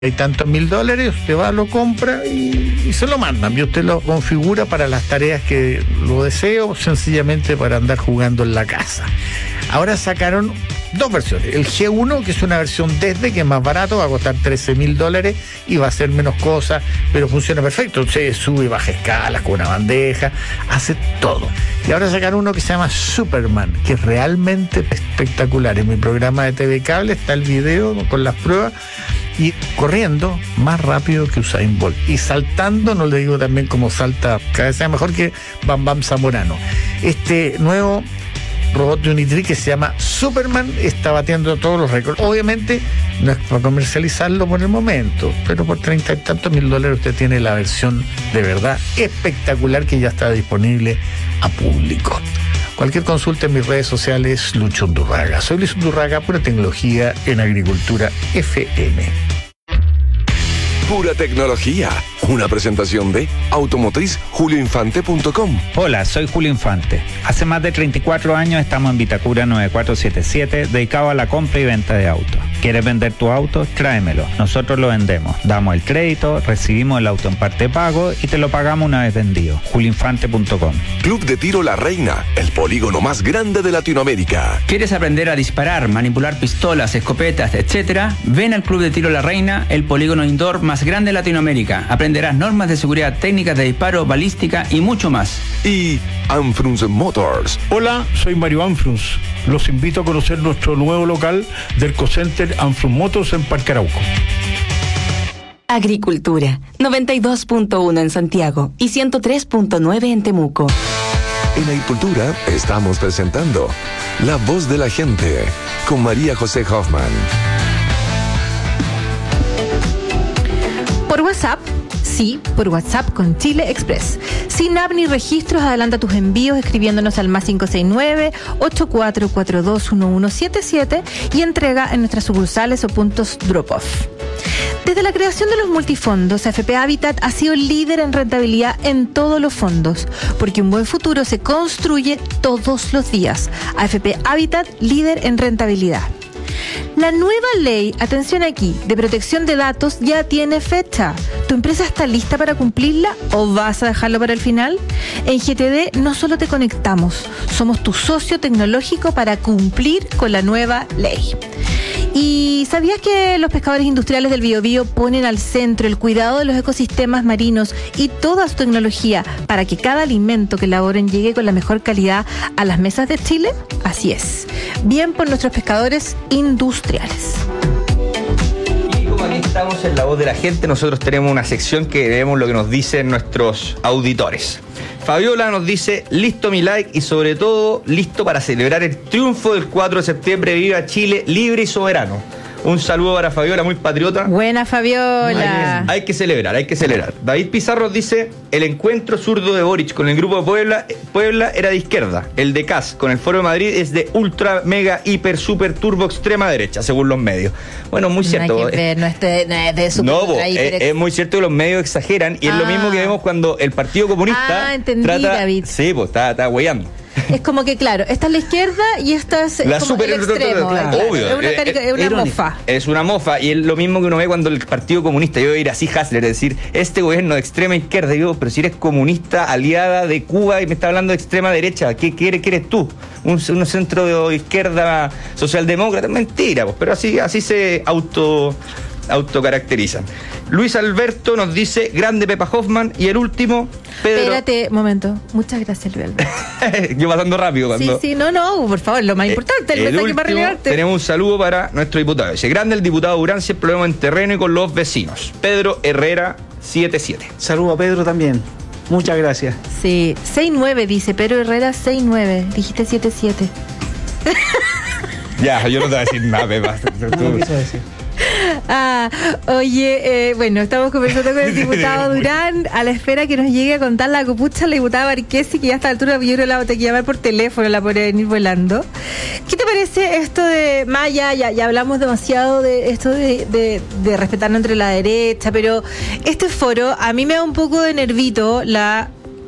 hay tantos $1.000, usted va, lo compra y se lo mandan. Y usted lo configura para las tareas que lo desee o sencillamente para andar jugando en la casa. Ahora sacaron dos versiones. El G1, que es una versión desde, que es más barato, va a costar $13.000 y va a hacer menos cosas, pero funciona perfecto. Usted sube y baja escalas con una bandeja, hace todo. Y ahora sacaron uno que se llama Superman, que es realmente espectacular. En mi programa de TV Cable está el video con las pruebas, y corriendo más rápido que Usain Bolt y saltando, no le digo también cómo salta, cada vez mejor que Bam Bam Zamorano. Este nuevo robot de Unitree que se llama Superman está batiendo todos los récords. Obviamente no es para comercializarlo por el momento, pero por $30 y tantos mil usted tiene la versión de verdad espectacular que ya está disponible a público. Cualquier consulta en mis redes sociales, Lucho Undurraga. Soy Luis Undurraga, pura tecnología en Agricultura FM. Pura tecnología. Una presentación de automotriz.julioinfante.com. Hola, soy Julio Infante. Hace más de 34 años estamos en Vitacura 9477, dedicado a la compra y venta de autos. ¿Quieres vender tu auto? Tráemelo. Nosotros lo vendemos. Damos el crédito, recibimos el auto en parte de pago y te lo pagamos una vez vendido. julioinfante.com. Club de Tiro La Reina, el polígono más grande de Latinoamérica. ¿Quieres aprender a disparar, manipular pistolas, escopetas, etcétera? Ven al Club de Tiro La Reina, el polígono indoor más grande de Latinoamérica. Aprenderás normas de seguridad, técnicas de disparo, balística y mucho más. Y Anfrunz Motors. Hola, soy Mario Anfrunz. Los invito a conocer nuestro nuevo local del Ecocenter Anfrunz Motors en Parque Arauco. Agricultura, 92.1 en Santiago y 103.9 en Temuco. En Agricultura estamos presentando La Voz de la Gente con María José Hoffman. Por WhatsApp, sí, por WhatsApp con Chile Express. Sin app ni registros, adelanta tus envíos escribiéndonos al +569-8442-1177 y entrega en nuestras sucursales o puntos drop-off. Desde la creación de los multifondos, AFP Habitat ha sido líder en rentabilidad en todos los fondos, porque un buen futuro se construye todos los días. AFP Habitat, líder en rentabilidad. La nueva ley, atención aquí, de protección de datos ya tiene fecha. ¿Tu empresa está lista para cumplirla o vas a dejarlo para el final? En GTD no solo te conectamos, somos tu socio tecnológico para cumplir con la nueva ley. ¿Y sabías que los pescadores industriales del Biobío ponen al centro el cuidado de los ecosistemas marinos y toda su tecnología para que cada alimento que elaboren llegue con la mejor calidad a las mesas de Chile? Así es. Bien por nuestros pescadores industriales. Y como aquí estamos en La Voz de la Gente, nosotros tenemos una sección que vemos lo que nos dicen nuestros auditores. Fabiola nos dice, listo mi like y sobre todo listo para celebrar el triunfo del 4 de septiembre. Viva Chile, libre y soberano. Un saludo para Fabiola, muy patriota. Buena Fabiola. Hay que celebrar, hay que celebrar. David Pizarro dice, el encuentro zurdo de Boric con el grupo de Puebla era de izquierda. El de Kast con el Foro de Madrid es de ultra, mega, hiper, super, turbo, extrema derecha, según los medios. Bueno, muy cierto. No hay que ver, no es de super, no, ultra, hiper, es muy cierto que los medios exageran y es lo mismo que vemos cuando el Partido Comunista entendí, David. Sí, pues está hueando. Es como que, claro, esta es la izquierda y esta es la como super, el extremo. claro. Obvio. Es una mofa. Es una mofa y es lo mismo que uno ve cuando el Partido Comunista, yo voy a ir así Hasler, es decir, este gobierno de extrema izquierda, digo, pero si eres comunista, aliada de Cuba y me está hablando de extrema derecha, ¿qué eres tú? Un centro de izquierda socialdemócrata, mentira, pues, pero así se autocaracterizan. Luis Alberto nos dice, grande Pepa Hoffman, y el último, Pedro. Espérate, momento. Muchas gracias, Luis Alberto. Yo pasando rápido cuando. Sí, no, por favor, lo más importante, el mensaje para relevarte. Tenemos un saludo para nuestro diputado. Dice, grande el diputado Durán, siempre problema en terreno y con los vecinos. Pedro Herrera 77. Saludo a Pedro también. Muchas gracias. Sí, 69 dice, Pedro Herrera 69. Dijiste 77. Ya, yo no te voy a decir nada, Pepa. No quiso decir. Oye, bueno, estamos conversando con el diputado Durán a la espera que nos llegue a contar la copucha la diputada Marquesi, que ya a esta altura yo creo la tengo que llamar por teléfono, la podría venir volando. ¿Qué te parece esto de Maya? Ya hablamos demasiado de esto de respetarnos entre la derecha, pero este foro a mí me da un poco de nervito la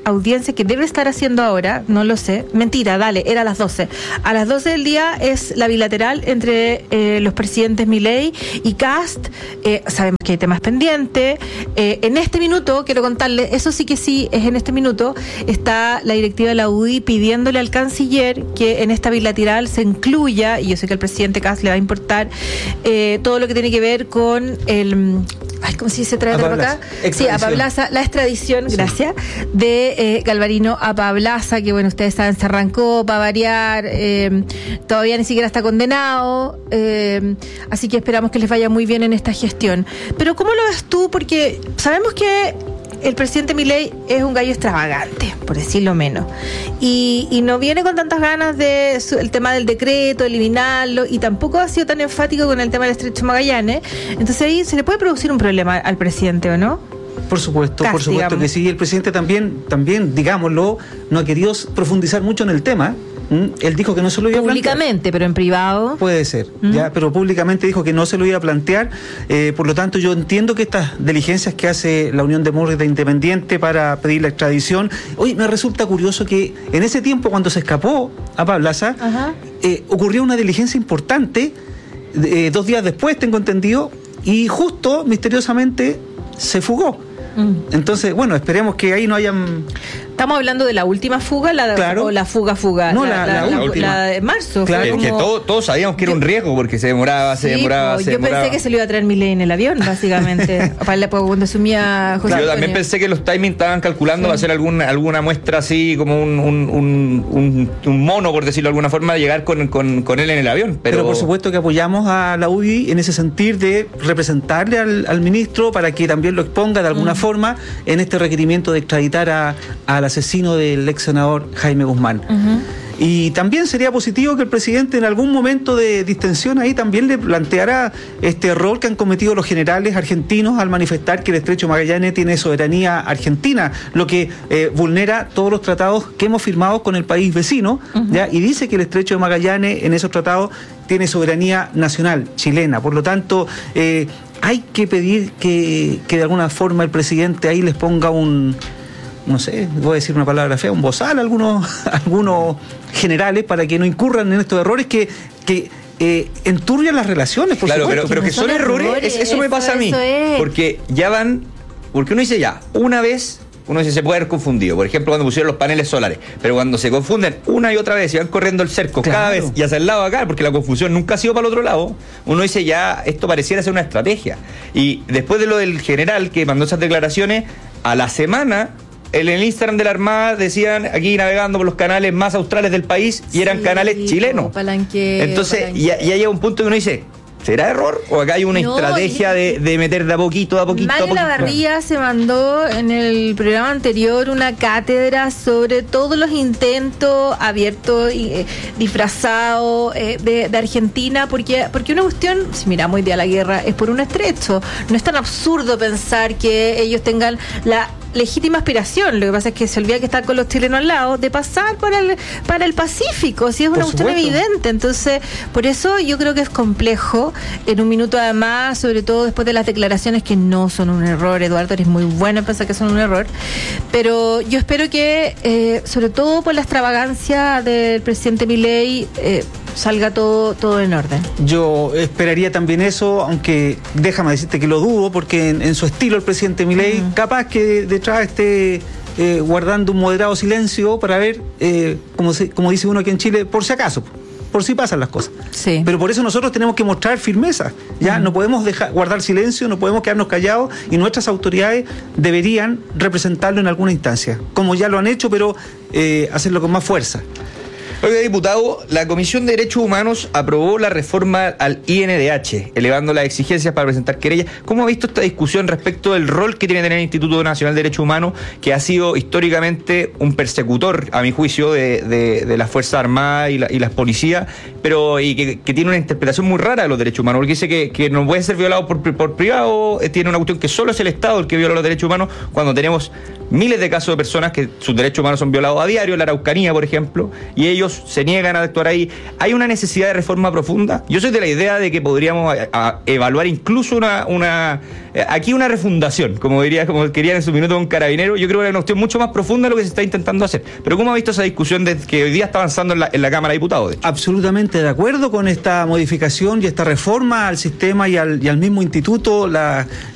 audiencia que debe estar haciendo ahora, no lo sé, mentira, dale, era a las 12. A las 12 del día es la bilateral entre los presidentes Milei y Kast. Sabemos que hay temas pendientes. En este minuto, quiero contarle, eso sí que sí, es en este minuto, está la directiva de la UDI pidiéndole al canciller que en esta bilateral se incluya, y yo sé que al presidente Kast le va a importar, todo lo que tiene que ver con el... ¿cómo se dice? Traer por acá. Sí, a Pablaza, la extradición, sí. Gracias, de Galvarino a Pablaza, que bueno, ustedes saben, se arrancó para variar, todavía ni siquiera está condenado, así que esperamos que les vaya muy bien en esta gestión. Pero ¿cómo lo ves tú? Porque sabemos que el presidente Milei es un gallo extravagante, por decirlo menos, y no viene con tantas ganas de el tema del decreto, eliminarlo, y tampoco ha sido tan enfático con el tema del Estrecho Magallanes. Entonces ahí se le puede producir un problema al presidente, ¿o no? Por supuesto digamos que sí. El presidente también, digámoslo, no ha querido profundizar mucho en el tema. Él dijo que no se lo iba a plantear. Públicamente, pero en privado. Puede ser, ya, pero públicamente dijo que no se lo iba a plantear. Por lo tanto, yo entiendo que estas diligencias que hace la Unión Demócrata Independiente para pedir la extradición. Oye, me resulta curioso que en ese tiempo, cuando se escapó a Pablaza, ocurrió una diligencia importante, 2 días después, tengo entendido, y justo, misteriosamente, se fugó. Entonces, bueno, esperemos que ahí no hayan... Estamos hablando de la última fuga, o la fuga. No, la última. La de marzo. Claro, como... que todos sabíamos que era un riesgo porque se demoraba. Yo pensé que se lo iba a traer Milei en el avión, básicamente. Cuando asumía José Antonio. Yo también pensé que los timings estaban calculando para hacer alguna muestra así, como un mono, por decirlo de alguna forma, de llegar con él en el avión. Pero por supuesto que apoyamos a la UDI en ese sentir de representarle al ministro para que también lo exponga de alguna forma en este requerimiento de extraditar al asesino del ex senador Jaime Guzmán. Y también sería positivo que el presidente en algún momento de distensión ahí también le planteara este error que han cometido los generales argentinos al manifestar que el Estrecho Magallanes tiene soberanía argentina, lo que vulnera todos los tratados que hemos firmado con el país vecino, ¿ya? Y dice que el Estrecho de Magallanes en esos tratados tiene soberanía nacional chilena. Por lo tanto, hay que pedir que de alguna forma el presidente ahí les ponga no sé, voy a decir una palabra fea, un bozal a algunos generales para que no incurran en estos errores que enturbian las relaciones, por supuesto. Pero que son errores, eso me pasa a mí. Porque porque uno dice una vez, uno dice se puede haber confundido, por ejemplo cuando pusieron los paneles solares, pero cuando se confunden una y otra vez y van corriendo el cerco cada vez y hacia el lado acá, porque la confusión nunca ha sido para el otro lado, uno dice esto pareciera ser una estrategia. Y después de lo del general que mandó esas declaraciones, a la semana en el Instagram de la Armada decían aquí navegando por los canales más australes del país y eran canales chilenos. Entonces ya llega un punto que uno dice, ¿será error? ¿O acá hay una estrategia de meter de a poquito? Mario Lavarría se mandó en el programa anterior una cátedra sobre todos los intentos abiertos y disfrazados de Argentina, porque una cuestión, si miramos hoy día la guerra, es por un estrecho. No es tan absurdo pensar que ellos tengan la legítima aspiración, lo que pasa es que se olvida que están con los chilenos al lado, de pasar para el Pacífico, si es una cuestión evidente. Entonces, por eso yo creo que es complejo, en un minuto además, sobre todo después de las declaraciones que no son un error. Eduardo, eres muy bueno en pensar que son un error, pero yo espero que, sobre todo por la extravagancia del presidente Milei, salga todo en orden. Yo esperaría también eso, aunque déjame decirte que lo dudo, porque en su estilo el presidente Milei, capaz que detrás esté guardando un moderado silencio para ver, como dice uno aquí en Chile, por si acaso, por si pasan las cosas. Sí. Pero por eso nosotros tenemos que mostrar firmeza, ¿ya? No podemos guardar silencio, no podemos quedarnos callados, y nuestras autoridades deberían representarlo en alguna instancia, como ya lo han hecho, pero hacerlo con más fuerza. Oiga, diputado, la Comisión de Derechos Humanos aprobó la reforma al INDH, elevando las exigencias para presentar querellas. ¿Cómo ha visto esta discusión respecto del rol que tiene que tener el Instituto Nacional de Derechos Humanos, que ha sido históricamente un persecutor, a mi juicio, de las Fuerzas Armadas y las policías, pero que tiene una interpretación muy rara de los derechos humanos, porque dice que no puede ser violado por privado, tiene una cuestión que solo es el Estado el que viola los derechos humanos, cuando tenemos miles de casos de personas que sus derechos humanos son violados a diario, en la Araucanía, por ejemplo, y ellos se niegan a actuar ahí. ¿Hay una necesidad de reforma profunda? Yo soy de la idea de que podríamos evaluar incluso aquí una refundación, como querían en su minuto un carabinero. Yo creo que es una cuestión mucho más profunda de lo que se está intentando hacer. Pero ¿cómo ha visto esa discusión que hoy día está avanzando en la Cámara de Diputados? De hecho? Absolutamente de acuerdo con esta modificación y esta reforma al sistema y al mismo instituto.